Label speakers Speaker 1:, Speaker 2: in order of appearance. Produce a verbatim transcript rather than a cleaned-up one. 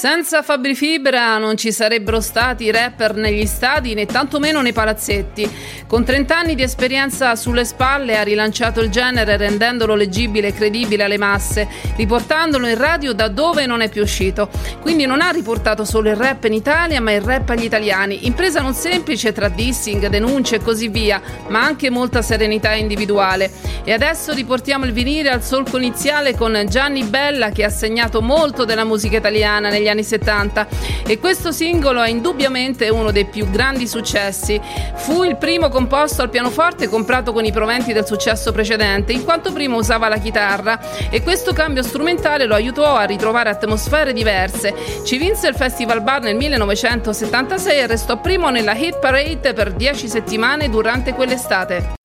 Speaker 1: Senza Fabri Fibra non ci sarebbero stati i rapper negli stadi né tantomeno nei palazzetti. Con trent'anni di esperienza sulle spalle ha rilanciato il genere rendendolo leggibile e credibile alle masse, riportandolo in radio da dove non è più uscito. Quindi non ha riportato solo il rap in Italia ma il rap agli italiani, impresa non semplice tra dissing, denunce e così via, ma anche molta serenità individuale. E adesso riportiamo il vinile al solco iniziale con Gianni Bella, che ha segnato molto della musica italiana negli anni settanta, e questo singolo è indubbiamente uno dei più grandi successi. Fu il primo composto al pianoforte comprato con i proventi del successo precedente, in quanto prima usava la chitarra, e questo cambio strumentale lo aiutò a ritrovare atmosfere diverse. Ci vinse il Festival Bar nel millenovecentosettantasei e restò primo nella hit parade per dieci settimane durante quell'estate.